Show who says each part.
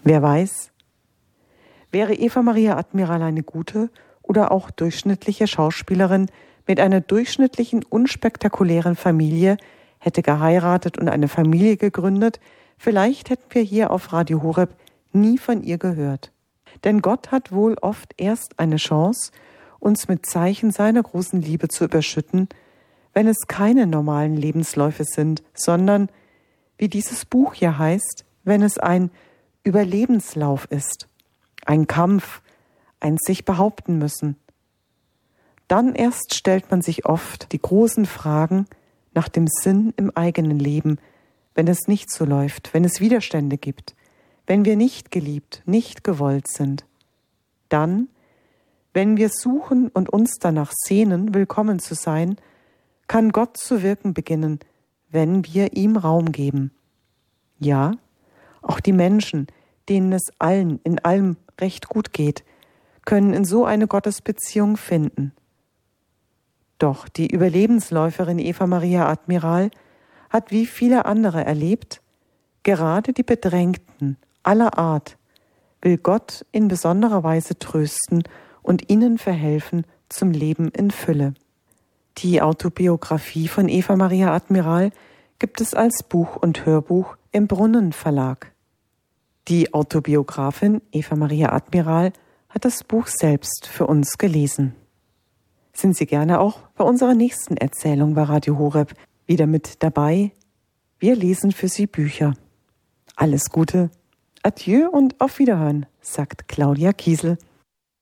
Speaker 1: Wer weiß, wäre Eva Maria Admiral eine gute oder auch durchschnittliche Schauspielerin mit einer durchschnittlichen, unspektakulären Familie, hätte geheiratet und eine Familie gegründet, vielleicht hätten wir hier auf Radio Horeb nie von ihr gehört. Denn Gott hat wohl oft erst eine Chance, uns mit Zeichen seiner großen Liebe zu überschütten, wenn es keine normalen Lebensläufe sind, sondern, wie dieses Buch hier heißt, wenn es ein Überlebenslauf ist, ein Kampf, ein sich behaupten müssen. Dann erst stellt man sich oft die großen Fragen nach dem Sinn im eigenen Leben, wenn es nicht so läuft, wenn es Widerstände gibt, wenn wir nicht geliebt, nicht gewollt sind. Dann, wenn wir suchen und uns danach sehnen, willkommen zu sein, kann Gott zu wirken beginnen, wenn wir ihm Raum geben. Ja, auch die Menschen, denen es allen in allem recht gut geht, können in so eine Gottesbeziehung finden. Doch die Überlebensläuferin Eva Maria Admiral hat wie viele andere erlebt, gerade die Bedrängten aller Art will Gott in besonderer Weise trösten und ihnen verhelfen zum Leben in Fülle. Die Autobiografie von Eva Maria Admiral gibt es als Buch und Hörbuch im Brunnen Verlag. Die Autobiografin Eva Maria Admiral hat das Buch selbst für uns gelesen. Sind Sie gerne auch bei unserer nächsten Erzählung bei Radio Horeb wieder mit dabei? Wir lesen für Sie Bücher. Alles Gute, adieu und auf Wiederhören, sagt Claudia Kiesel.